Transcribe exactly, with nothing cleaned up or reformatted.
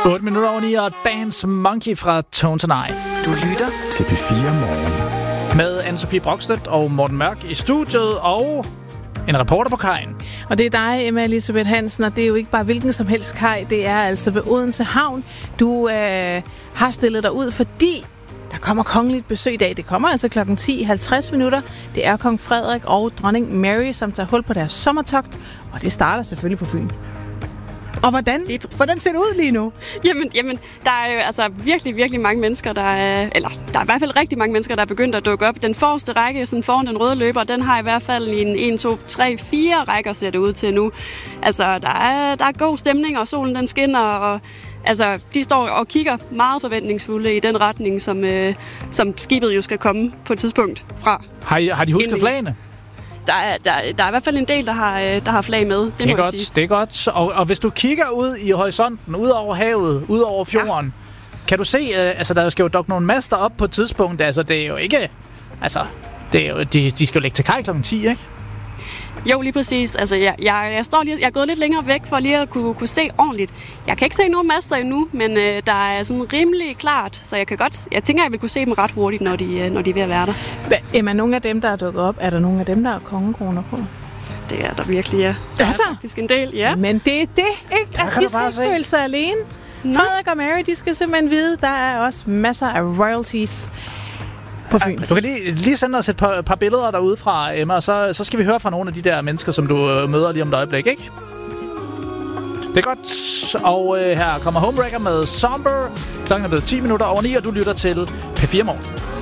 otte minutter over ni og Dance Monkey fra Tones and I. Du lytter til P fire Morgen. Med Anne-Sophie Brokstedt og Morten Mørk i studiet, og en reporter på kajen. Og det er dig, Emma Elisabeth Hansen, og det er jo ikke bare hvilken som helst kaj, det er altså ved Odense Havn. Du øh, har stillet dig ud, fordi der kommer kongeligt besøg i dag. Det kommer altså klokken ti halvtreds minutter. Det er kong Frederik og dronning Mary, som tager hul på deres sommertogt, og det starter selvfølgelig på Fyn. Og hvordan, hvordan ser det ud lige nu? Jamen, jamen, der er jo altså virkelig, virkelig mange mennesker, der er, eller der er i hvert fald rigtig mange mennesker, der er begyndt at dukke op. Den forreste række, sådan foran den røde løber, den har i hvert fald i en en, to, tre, fire rækker, ser det ud til nu. Altså, der er, der er god stemning, og solen den skinner, og altså, de står og kigger meget forventningsfulde i den retning, som, øh, som skibet jo skal komme på et tidspunkt fra. Har, I, har de husket flagene? Der er, der, der er i hvert fald en del, der har, der har flag med, det, det må er jeg godt, sige. Det er godt. Og, og hvis du kigger ud i horisonten, ud over havet, ud over fjorden, ja. Kan du se, uh, altså der skal jo dukke nogle master op på et tidspunkt, altså det er jo ikke, altså det er jo, de, de skal jo lægge til kaj klokken ti, ikke? Jo, lige præcis. Altså, jeg, jeg, jeg, står lige, jeg er gået lidt længere væk for lige at kunne, kunne se ordentligt. Jeg kan ikke se nogen master endnu, men øh, der er sådan rimelig klart, så jeg kan godt, jeg tænker, jeg vil kunne se dem ret hurtigt, når de, øh, når de er ved at være der. Emma, nogle af dem, der er dukket op, er der nogle af dem, der er kongekroner på? Det er der virkelig, ja. Der er, er der? faktisk en del, ja. Men det er det, ikke? Altså, de skal ikke føle sig alene. Frederik og Mary, de skal simpelthen vide, der er også masser af royalties på Fyn. Du kan lige, lige sende os et par, par billeder derude fra, Emma, og så, så skal vi høre fra nogle af de der mennesker, som du øh, møder lige om et øjeblik, ikke? Det er godt. Og øh, her kommer Homebreaker med Somber. Klokken er blevet ti minutter over ni, og du lytter til P fire Morgen.